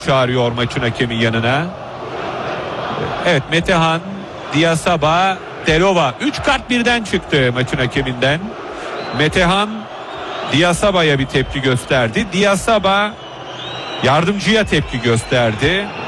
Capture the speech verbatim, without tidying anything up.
çağırıyor maçın hakemi yanına. Evet, Metehan, Diasaba, Delova. Üç kart birden çıktı maçın hakeminden. Metehan Diasaba'ya bir tepki gösterdi. Diasaba yardımcıya tepki gösterdi.